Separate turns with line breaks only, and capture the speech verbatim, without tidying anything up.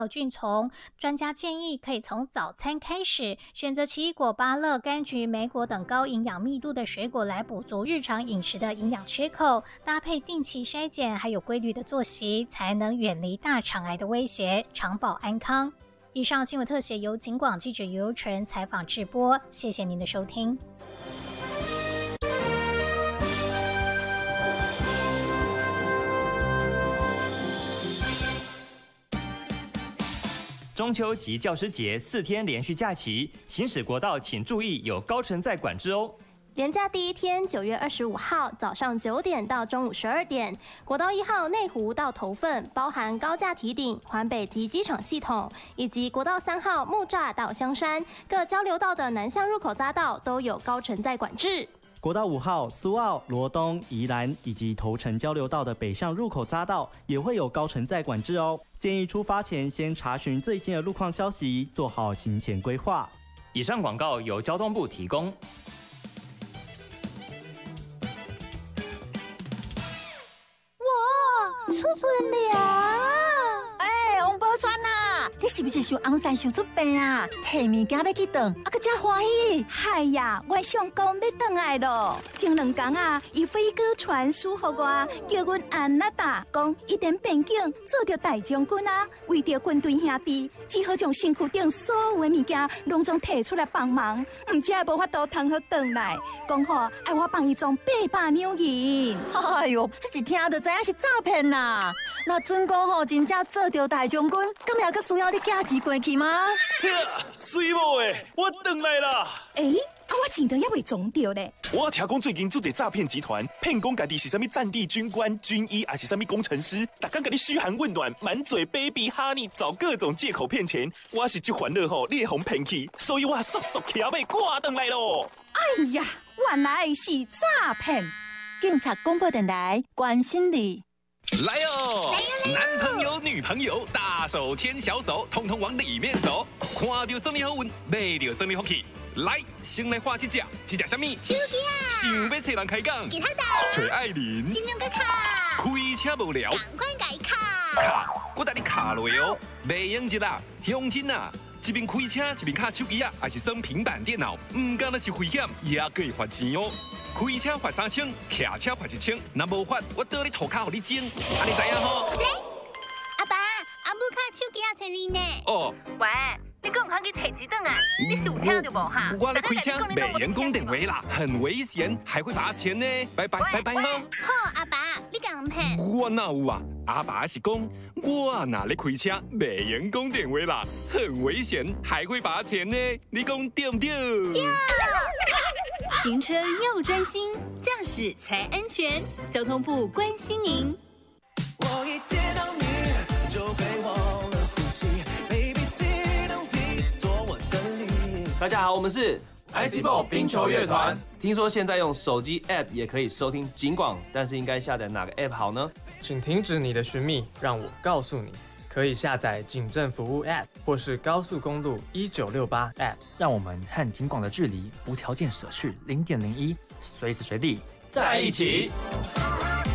菌丛，专家建议可以从早餐开始，选择奇异果、芭乐、柑橘、莓果等高营养密度的水果来补足日常饮食的营养缺口，搭配定期筛检，还有规律的作息，才能远离大肠癌的威胁，长保安康。以上新闻特写由警广记者尤尤纯采访制播，谢谢您的收听。
中秋及教师节四天连续假期，行驶国道请注意有高乘载管制哦。
连假第一天，九月二十五号早上九点到中午十二点，国道一号内湖到头份，包含高架堤顶、环北及机场系统，以及国道三号木栅到香山各交流道的南向入口匝道都有高乘载管制。
国道五号、苏澳、罗东、宜兰以及头城交流道的北向入口匝道也会有高乘载管制哦。建议出发前先查询最新的路况消息，做好行前规划。
以上广告由交通部提供。
哇，出门了！哎，王宝钏啊，你是不是想红山想出病啊？提物件要去转，啊个真欢喜。
嗨呀，我上工要转来咯。前两天啊，伊飞哥传书给我，叫阮安那达讲，一点边境做着大将军啊，为着军队兄弟，只好将身躯顶所有的物件拢总摕出来帮忙，唔只系无法度通好转来。讲好爱我帮伊装八百两银。
哎呦，这一听就知影是诈骗啦！那准讲吼，真正做着大将军，咁也阁需要你寄钱过去吗？
水某诶，我转来啦！
诶、欸，啊，我钱都还未装着咧。
我听讲最近做侪诈骗集团，骗讲家己是啥物战地军官、军医，还是啥物工程师，逐天甲你嘘寒问暖，满嘴 baby honey， 找各种借口骗钱。我是这烦恼吼，你会互骗去，所以我速速骑马赶转来咯。
哎呀，原来是诈骗！
警察广播电台关心你。
来哦！男朋友、女朋友，大手牵小手，通通往里面走。看到生理好运，买到生理福气。来，先来画一只，这只什么？
手机啊！
想要找人开讲？
给他打。
找艾琳。
金牛哥卡。
开车无聊。
赶快改卡。
卡，我带你卡落哦。袂用一啦，乡亲啊！一边开车一边卡手机啊，还是耍平板电脑，唔干那是危险，也可以罚钱哦。开车罚三千，骑车罚一千，若无罚，我倒你涂骹互你整，安尼知影吼？
阿爸，阿母卡手机也找你呢。
哦，
喂，你敢唔肯去摕一顿啊？你是有听到无哈？
我咧开车袂用讲电话啦，很危险，还会罚钱呢。拜拜拜拜哈。
好，阿爸，你敢唔骗？
我哪有啊？阿爸是讲，我哪咧开车袂用讲电话啦，很危险，还会罚钱呢。你讲对唔对？
对。
行车要专心，驾驶才安全。交通部关心您。
我一见到你就会忘了呼吸 ，Baby sit on please 做我真理。
大家好，我们是 I C Ball 冰球乐团。听说现在用手机 App 也可以收听警广，但是应该下载哪个 App 好呢？
请停止你的寻觅，让我告诉你。可以下载警政服务 App 或是高速公路一九六八 App，
让我们和警广的距离无条件舍去零点零一，随时随地
在一起。